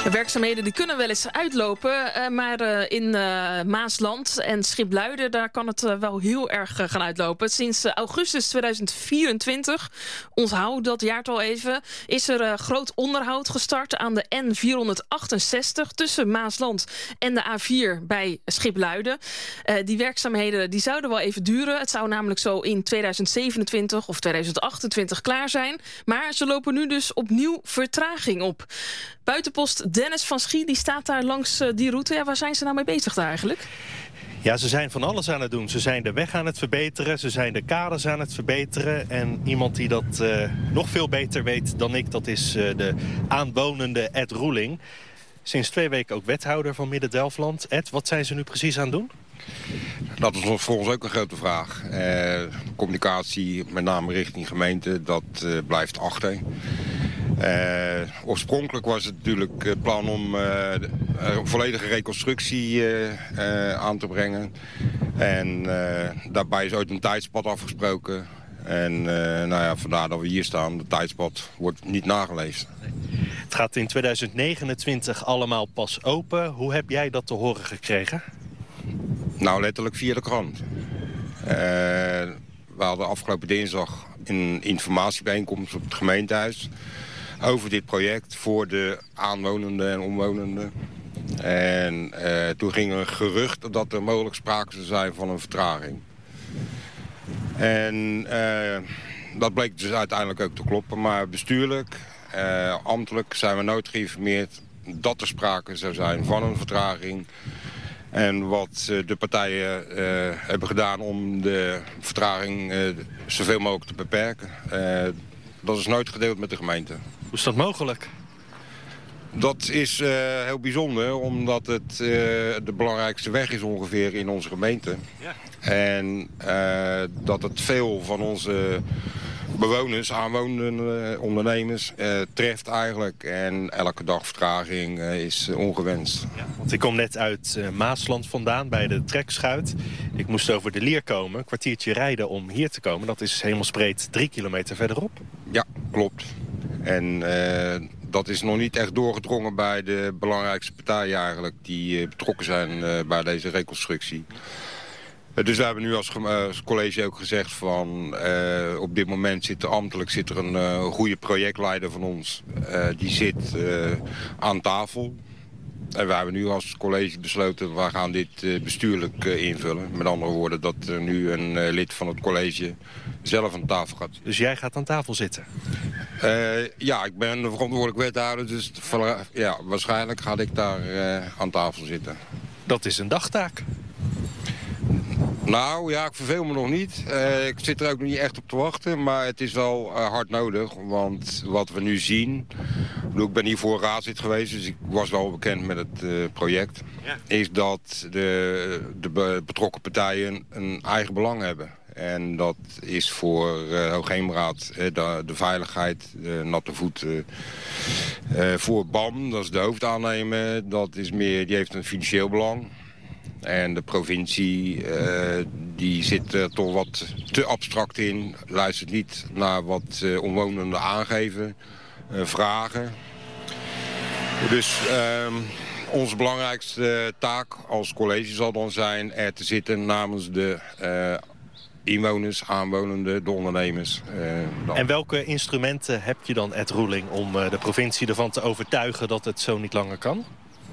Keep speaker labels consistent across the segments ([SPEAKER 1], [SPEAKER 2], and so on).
[SPEAKER 1] De werkzaamheden die kunnen wel eens uitlopen, maar in Maasland en Schipluiden, daar kan het wel heel erg gaan uitlopen. Sinds augustus 2024, onthoud dat jaartal even, is er groot onderhoud gestart aan de N468 tussen Maasland en de A4 bij Schipluiden. Die werkzaamheden die zouden wel even duren. Het zou namelijk zo in 2027 of 2028 klaar zijn. Maar ze lopen nu dus opnieuw vertraging op. Buitenpost Dennis van Schie, die staat daar langs die route. Ja, waar zijn ze nou mee bezig daar eigenlijk?
[SPEAKER 2] Ja, ze zijn van alles aan het doen. Ze zijn de weg aan het verbeteren, ze zijn de kaders aan het verbeteren. En iemand die dat nog veel beter weet dan ik, dat is de aanwonende Ed Roeling. Sinds 2 weken ook wethouder van Midden-Delfland. Ed, wat zijn ze nu precies aan het doen?
[SPEAKER 3] Dat is voor ons ook een grote vraag. Communicatie, met name richting gemeente, dat blijft achter. Oorspronkelijk was het natuurlijk het plan om een volledige reconstructie aan te brengen. En daarbij is ooit een tijdspad afgesproken. En vandaar dat we hier staan. Het tijdspad wordt niet nageleefd.
[SPEAKER 2] Het gaat in 2029 allemaal pas open. Hoe heb jij dat te horen gekregen?
[SPEAKER 3] Nou, letterlijk via de krant. We hadden afgelopen dinsdag een informatiebijeenkomst op het gemeentehuis over dit project voor de aanwonenden en omwonenden. En toen ging er een gerucht dat er mogelijk sprake zou zijn van een vertraging. En dat bleek dus uiteindelijk ook te kloppen. Maar bestuurlijk, ambtelijk zijn we nooit geïnformeerd dat er sprake zou zijn van een vertraging. En wat de partijen hebben gedaan om de vertraging zoveel mogelijk te beperken. Dat is nooit gedeeld met de gemeente.
[SPEAKER 2] Hoe is dat mogelijk?
[SPEAKER 3] Dat is heel bijzonder, omdat het de belangrijkste weg is ongeveer in onze gemeente. Ja. En dat het veel van onze bewoners, aanwonenden, ondernemers treft eigenlijk. En elke dag vertraging is ongewenst.
[SPEAKER 2] Ja, want ik kom net uit Maasland vandaan bij de trekschuit. Ik moest over de Lier komen, een kwartiertje rijden om hier te komen. Dat is hemelsbreed 3 kilometer verderop.
[SPEAKER 3] Ja, klopt. En dat is nog niet echt doorgedrongen bij de belangrijkste partijen eigenlijk die betrokken zijn bij deze reconstructie. Dus we hebben nu als college ook gezegd van op dit moment zit er een goede projectleider van ons. Die zit aan tafel. En we hebben nu als college besloten, we gaan dit bestuurlijk invullen. Met andere woorden, dat er nu een lid van het college zelf aan tafel gaat.
[SPEAKER 2] Dus jij gaat aan tafel zitten?
[SPEAKER 3] Ja, ik ben de verantwoordelijk wethouder, dus waarschijnlijk ga ik daar aan tafel zitten.
[SPEAKER 2] Dat is een dagtaak.
[SPEAKER 3] Nou ja, ik verveel me nog niet. Ik zit er ook nog niet echt op te wachten, maar het is wel hard nodig. Want wat we nu zien, ik ben hiervoor raadslid geweest, dus ik was wel bekend met het project. Ja. Is dat de betrokken partijen een eigen belang hebben. En dat is voor Hoogheemraad de veiligheid, de natte voeten. Voor BAM, dat is de hoofdaannemer, die heeft een financieel belang. En de provincie die zit er toch wat te abstract in. Luistert niet naar wat omwonenden aangeven, vragen. Dus onze belangrijkste taak als college zal dan zijn er te zitten namens de inwoners, aanwonenden, de ondernemers.
[SPEAKER 2] En welke instrumenten heb je dan, Ed Roeling, om de provincie ervan te overtuigen dat het zo niet langer kan?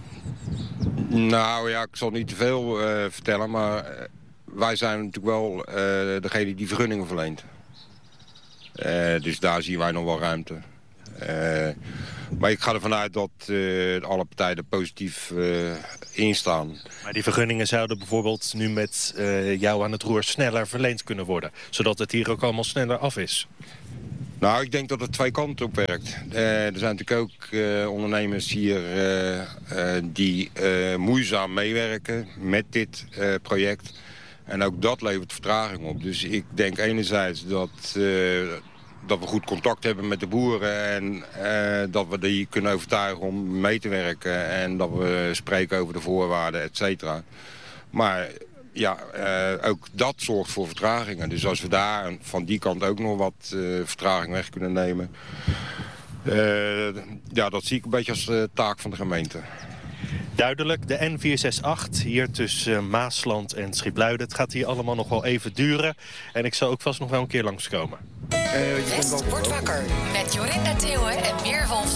[SPEAKER 3] Nou ja, ik zal niet te veel vertellen, maar wij zijn natuurlijk wel degene die vergunningen verleent. Dus daar zien wij nog wel ruimte. Maar ik ga ervan uit dat alle partijen er positief in staan.
[SPEAKER 2] Maar die vergunningen zouden bijvoorbeeld nu met jou aan het roer sneller verleend kunnen worden, zodat het hier ook allemaal sneller af is.
[SPEAKER 3] Nou, ik denk dat het 2 kanten op werkt. Er zijn natuurlijk ook ondernemers hier die moeizaam meewerken met dit project. En ook dat levert vertraging op. Dus ik denk enerzijds dat we goed contact hebben met de boeren en dat we die kunnen overtuigen om mee te werken en dat we spreken over de voorwaarden, et cetera. Maar ja, ook dat zorgt voor vertragingen. Dus als we daar van die kant ook nog wat vertraging weg kunnen nemen, Ja, dat zie ik een beetje als taak van de gemeente.
[SPEAKER 2] Duidelijk, de N468 hier tussen Maasland en Schipluiden. Het gaat hier allemaal nog wel even duren. En ik zal ook vast nog wel een keer langskomen.
[SPEAKER 4] West wordt wakker met Jorinda Theeuwen en Meer Wolfs.